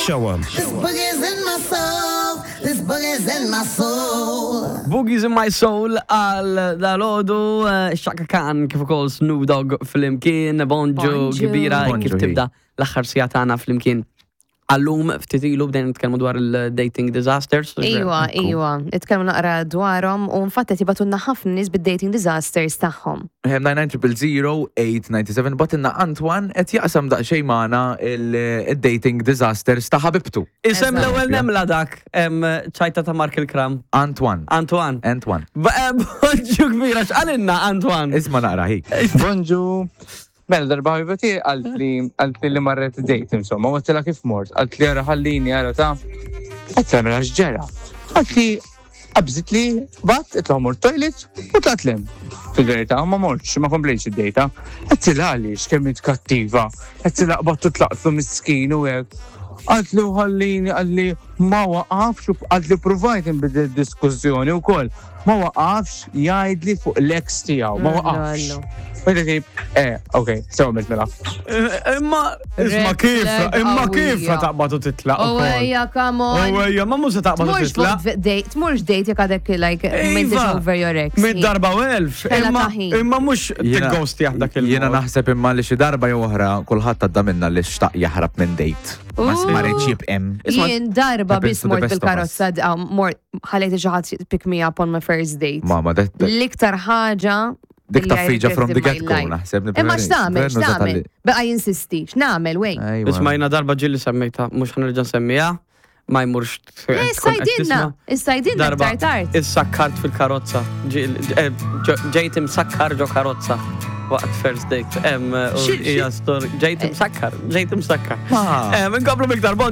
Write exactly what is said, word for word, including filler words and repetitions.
Show 'em. This boogie's in my soul. This boogie's in my soul. Boogies in my soul għal dal-ħodu Chaka Khan kif ukoll Snoop Dogg fl-imkien Bonġu Bonġu. kbira Bonġu, kif hi. tibda l-aħħar sija tagħna fl-imkien. Għallum ftit ilu bdejna nitkellmu dwar il-dating disasters. Iwa, iwa, itkellmu naqra dwarhom u nfattet jibatunna ħafna nies bid-dating disasters tagħhom. nine nine zero zero eight nine seven batinna Antwan qed jaqsam daqsxejn magħna il-dating disasters ta' ħabibtu. Isem Eżatt. l-ewwel nemla dak em, ċajta ta' Mark il-Kram. Antwan. Antoine. Antwan. Bonġu kbira x'qalinna Antoine. Isma' naqra hi. Bonġu. Mela darba ħibati għalt li għalt li marret dejt insomma, u għattila kif mort, għalt li għara ħallini għara ta' għattila mela xġera. Għalt li għabżit li bat, itla mort toilet u tatlem. Fil-verita, ma mortx, ma komplejx id-dejta. Għattila għalix kemmit kattiva, għattila battu tlaqtlu miskin u għek. Għalt li ħallini għalt li ma waqafx, għalt li provajt nbidde diskussjoni u koll. Ma waqafx jgħidli fuq l-ex tijaw, ma waqafx. Wait, tip, eh, okay, sewa mela. Imma, isma kif, Red imma flag kif qawwija. taqbadu titlaq Oh, ukoll. ejja, come on. Ejja, ma mhux se taqbadu Tmurx titlaq. fuq date, tmurx date jek għadek like mendix Iva, over your ex. Mid-darba u elf. Kella Imma taħin. imma mhux tigghosti dak il Jiena naħseb imma li xi darba jew oħra kulħadd għadda minna li xtaq jaħrab minn dejt. Ma Ooh. smarit jibqem. Jien darba happens bis to the mort best of bil-karozza, ah, mort ħalejt ġaħat pick me up on my first date. Mama, that- that- L-iktar ħaġa dik illi ta' I fiġa from the regretted in my get-go, life. naħseb, Imma nippreferi- x'tagħmel, nippreferi nuża x'tagħmel? tal-li- Beqa jinsisti, x'nagħmel wejn? Ejwa. Ismajna darba ġilli semmejta, mhux ħanerġa' nsemmija, ma jmurx. Eh, Sajdinna, sajdinna Darba, ktar tard. is-sakkart fil-karozza. Ġi- eh, ġo- Ġejt imsakkar ġo karozza. Waqt first date. Em, u Xi- xi- hija stor- Ġejt imsakkar, ġejt imsakkar. Ah. Em, Inkomplu miktar bon